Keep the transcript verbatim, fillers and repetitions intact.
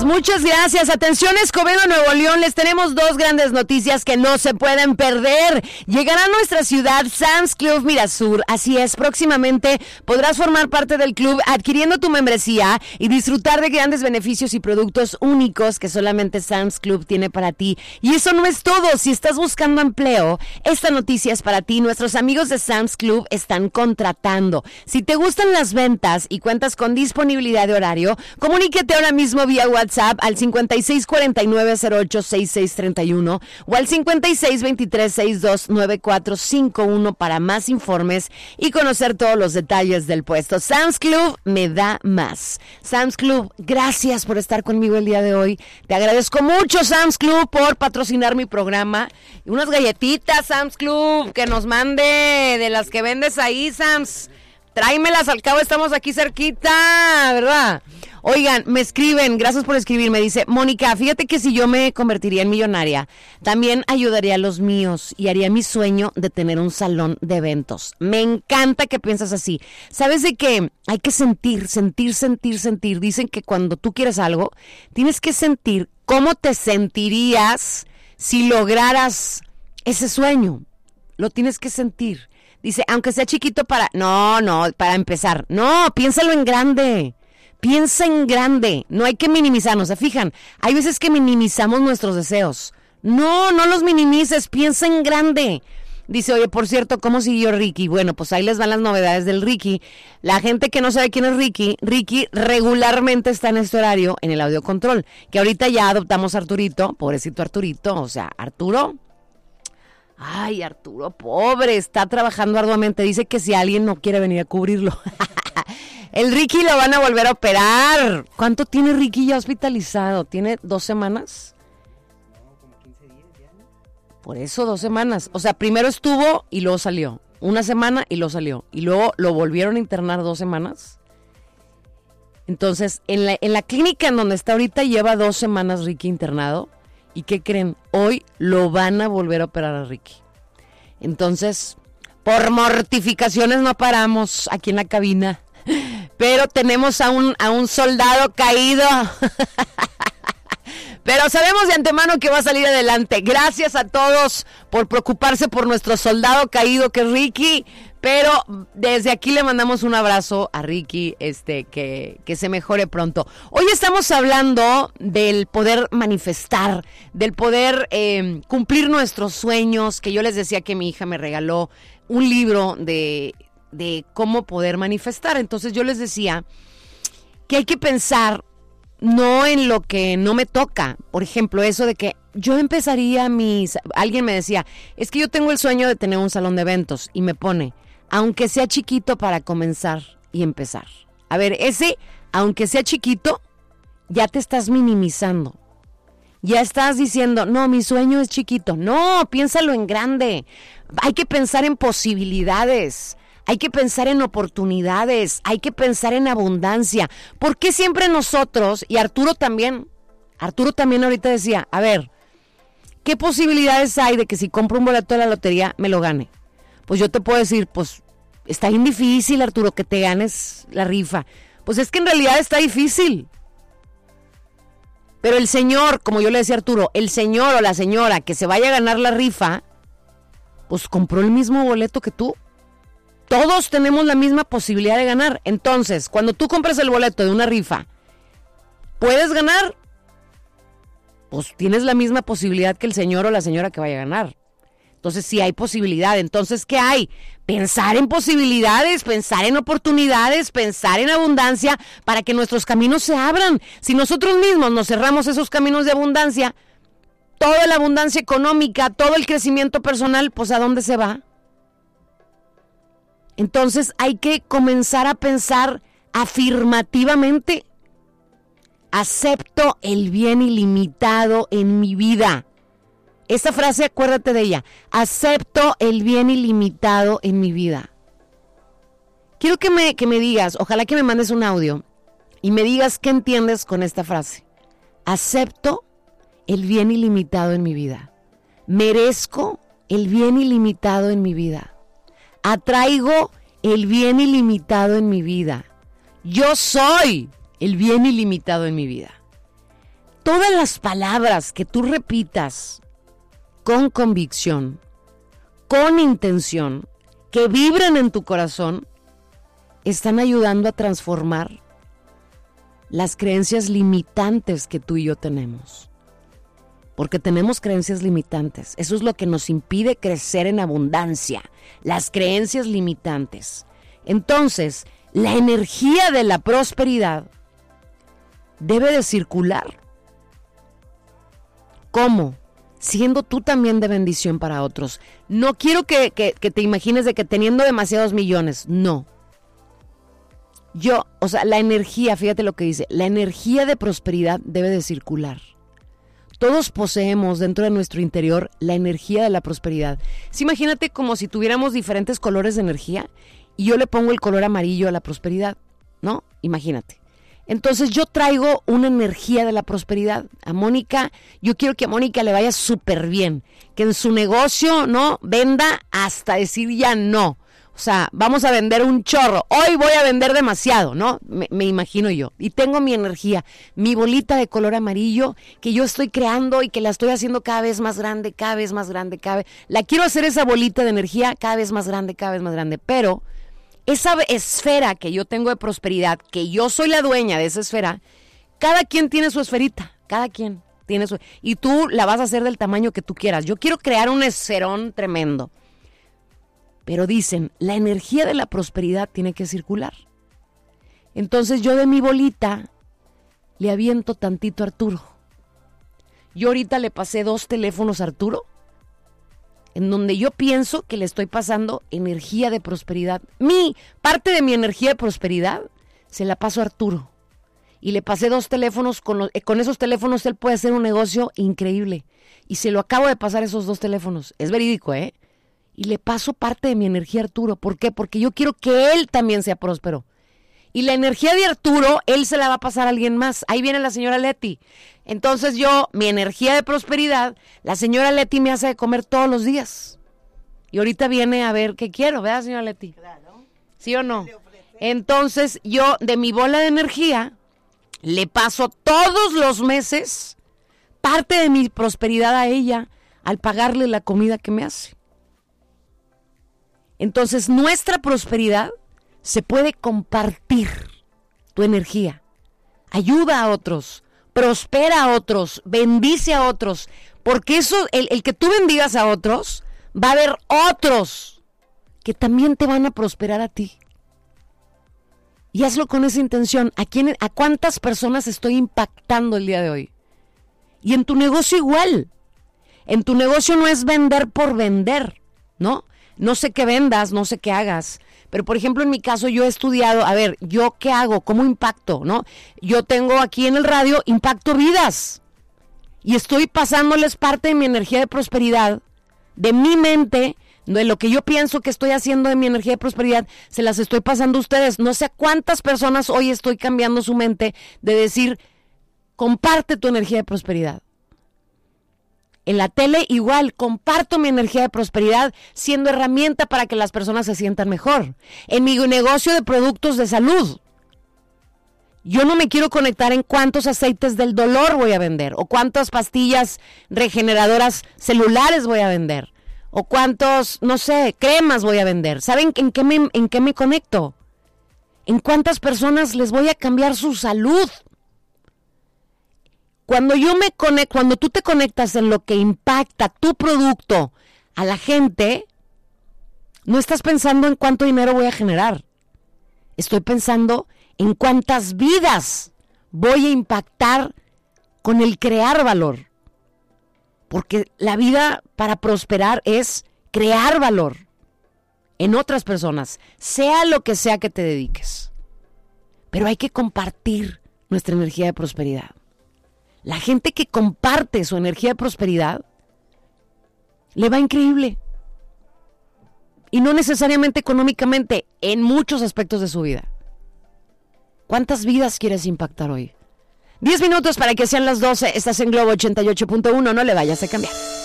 muchas gracias. Atención, Escobedo, Nuevo León, les tenemos dos grandes noticias que no se pueden perder. Llegará a nuestra ciudad Sam's Club Mirasur. Así es, próximamente podrás formar parte del club adquiriendo tu membresía y disfrutar de grandes beneficios y productos únicos que solamente Sam's Club tiene para ti. Y eso no es todo. Si estás buscando empleo, esta noticia es para ti. Nuestros amigos de Sam's Club están contratando. Si te gustan las ventas y cuentas con disponibilidad de horario, comuníquete ahora mismo vía WhatsApp al cincuenta y seis cuarenta y nueve cero ocho sesenta y seis treinta y uno o al cincuenta y seis veintitrés sesenta y dos noventa y cuatro cincuenta y uno para más informes y conocer todos los detalles del puesto. Sam's Club me da más. Sam's Club, gracias por estar conmigo el día de hoy. Te agradezco mucho, Sam's Club, por patrocinar mi programa. Y unas galletitas, Sam's Club, que nos mande de las que vendes ahí, Sam's. Tráemelas, al cabo estamos aquí cerquita, ¿verdad? Oigan, me escriben, gracias por escribir, me dice, Mónica, fíjate que si yo me convertiría en millonaria, también ayudaría a los míos y haría mi sueño de tener un salón de eventos. Me encanta que piensas así. ¿Sabes de qué? Hay que sentir, sentir, sentir, sentir. Dicen que cuando tú quieres algo, tienes que sentir cómo te sentirías si lograras ese sueño. Lo tienes que sentir. Dice, aunque sea chiquito para... No, no, para empezar. No, piénsalo en grande. Piensa en grande. No hay que minimizarnos. ¿Se fijan? Hay veces que minimizamos nuestros deseos. No, no los minimices. Piensa en grande. Dice, oye, por cierto, ¿cómo siguió Ricky? Bueno, pues ahí les van las novedades del Ricky. La gente que no sabe quién es Ricky, Ricky regularmente está en este horario en el audio control. Que ahorita ya adoptamos a Arturito. Pobrecito Arturito. O sea, Arturo... Ay, Arturo, pobre, está trabajando arduamente. Dice que si alguien no quiere venir a cubrirlo. El Ricky lo van a volver a operar. ¿Cuánto tiene Ricky ya hospitalizado? ¿Tiene dos semanas? No, como quince días ya, ¿no? Por eso, dos semanas. O sea, primero estuvo y luego salió. Una semana y luego salió. Y luego lo volvieron a internar dos semanas. Entonces, en la, en la clínica en donde está ahorita lleva dos semanas Ricky internado. ¿Y qué creen? Hoy lo van a volver a operar a Ricky. Entonces, por mortificaciones no paramos aquí en la cabina. Pero tenemos a un, a un soldado caído. Pero sabemos de antemano que va a salir adelante. Gracias a todos por preocuparse por nuestro soldado caído que es Ricky. Pero desde aquí le mandamos un abrazo a Ricky, este, que, que se mejore pronto. Hoy estamos hablando del poder manifestar, del poder eh, cumplir nuestros sueños, que yo les decía que mi hija me regaló un libro de, de cómo poder manifestar. Entonces yo les decía que hay que pensar no en lo que no me toca. Por ejemplo, eso de que yo empezaría mis... Alguien me decía, es que yo tengo el sueño de tener un salón de eventos y me pone... Aunque sea chiquito para comenzar y empezar. A ver, ese, aunque sea chiquito, ya te estás minimizando. Ya estás diciendo, no, mi sueño es chiquito. No, piénsalo en grande. Hay que pensar en posibilidades. Hay que pensar en oportunidades. Hay que pensar en abundancia. ¿Por qué siempre nosotros, y Arturo también, Arturo también ahorita decía, a ver, ¿qué posibilidades hay de que si compro un boleto de la lotería me lo gane? Pues yo te puedo decir, pues está bien difícil, Arturo, que te ganes la rifa. Pues es que en realidad está difícil. Pero el señor, como yo le decía a Arturo, el señor o la señora que se vaya a ganar la rifa, pues compró el mismo boleto que tú. Todos tenemos la misma posibilidad de ganar. Entonces, cuando tú compras el boleto de una rifa, ¿puedes ganar? Pues tienes la misma posibilidad que el señor o la señora que vaya a ganar. Entonces sí hay posibilidad. Entonces, ¿qué hay? Pensar en posibilidades, pensar en oportunidades, pensar en abundancia para que nuestros caminos se abran. Si nosotros mismos nos cerramos esos caminos de abundancia, toda la abundancia económica, todo el crecimiento personal, pues ¿a dónde se va? Entonces hay que comenzar a pensar afirmativamente. Acepto el bien ilimitado en mi vida. Esta frase, acuérdate de ella. Acepto el bien ilimitado en mi vida. Quiero que me, que me digas, ojalá que me mandes un audio y me digas qué entiendes con esta frase. Acepto el bien ilimitado en mi vida. Merezco el bien ilimitado en mi vida. Atraigo el bien ilimitado en mi vida. Yo soy el bien ilimitado en mi vida. todas las palabras que tú repitas con convicción, con intención, que vibren en tu corazón, están ayudando a transformar las creencias limitantes que tú y yo tenemos. Porque tenemos creencias limitantes. Eso es lo que nos impide crecer en abundancia. Las creencias limitantes. Entonces, la energía de la prosperidad debe de circular. ¿Cómo? Siendo tú también de bendición para otros. No quiero que, que, que te imagines de que teniendo demasiados millones. No. Yo, o sea, la energía, fíjate lo que dice, la energía de prosperidad debe de circular. Todos poseemos dentro de nuestro interior la energía de la prosperidad. Sí, imagínate como si tuviéramos diferentes colores de energía y yo le pongo el color amarillo a la prosperidad, ¿no? Imagínate. Entonces yo traigo una energía de la prosperidad. A Mónica, yo quiero que a Mónica le vaya súper bien, que en su negocio, ¿no? Venda hasta decir ya no. O sea, vamos a vender un chorro. Hoy voy a vender demasiado, ¿no? Me, me imagino yo. Y tengo mi energía, mi bolita de color amarillo que yo estoy creando y que la estoy haciendo cada vez más grande, cada vez más grande, cada vez... La quiero hacer esa bolita de energía cada vez más grande, cada vez más grande. Pero esa esfera que yo tengo de prosperidad, que yo soy la dueña de esa esfera, cada quien tiene su esferita, cada quien tiene su... Y tú la vas a hacer del tamaño que tú quieras. Yo quiero crear un esferón tremendo. Pero dicen, la energía de la prosperidad tiene que circular. Entonces yo de mi bolita le aviento tantito a Arturo. Yo ahorita le pasé dos teléfonos a Arturo, en donde yo pienso que le estoy pasando energía de prosperidad. Mi, parte de mi energía de prosperidad se la paso a Arturo. Y le pasé dos teléfonos, con, los, con esos teléfonos él puede hacer un negocio increíble. Y se lo acabo de pasar esos dos teléfonos. Es verídico, ¿eh? Y le paso parte de mi energía a Arturo. ¿Por qué? Porque yo quiero que él también sea próspero. Y la energía de Arturo, él se la va a pasar a alguien más. Ahí viene la señora Leti. Entonces yo, mi energía de prosperidad, la señora Leti me hace de comer todos los días. Y ahorita viene a ver qué quiero, ¿verdad, señora Leti? Claro. ¿Sí o no? Entonces yo, de mi bola de energía, le paso todos los meses parte de mi prosperidad a ella al pagarle la comida que me hace. Entonces, nuestra prosperidad se puede compartir, tu energía. Ayuda a otros, prospera a otros, bendice a otros. Porque eso, el, el que tú bendigas a otros, va a haber otros que también te van a prosperar a ti. Y hazlo con esa intención. ¿A quién, a cuántas personas estoy impactando el día de hoy? Y en tu negocio igual. En tu negocio no es vender por vender, ¿no? No sé qué vendas, no sé qué hagas, pero por ejemplo en mi caso yo he estudiado, a ver, ¿yo qué hago? ¿Cómo impacto? ¿No? Yo tengo aquí en el radio, impacto vidas y estoy pasándoles parte de mi energía de prosperidad, de mi mente, de lo que yo pienso que estoy haciendo de mi energía de prosperidad, se las estoy pasando a ustedes. No sé a cuántas personas hoy estoy cambiando su mente de decir, comparte tu energía de prosperidad. En la tele igual, comparto mi energía de prosperidad siendo herramienta para que las personas se sientan mejor. En mi negocio de productos de salud, yo no me quiero conectar en cuántos aceites del dolor voy a vender, o cuántas pastillas regeneradoras celulares voy a vender, o cuántos, no sé, cremas voy a vender. ¿Saben en qué me, en qué me conecto? En cuántas personas les voy a cambiar su salud. Cuando yo me conecto, cuando tú te conectas en lo que impacta tu producto a la gente, no estás pensando en cuánto dinero voy a generar. Estoy pensando en cuántas vidas voy a impactar con el crear valor. Porque la vida para prosperar es crear valor en otras personas, sea lo que sea que te dediques. Pero hay que compartir nuestra energía de prosperidad. La gente que comparte su energía de prosperidad le va increíble. Y no necesariamente económicamente, en muchos aspectos de su vida. ¿Cuántas vidas quieres impactar hoy? Diez minutos para que sean las doce. Estás en Globo ochenta y ocho punto uno. No le vayas a cambiar.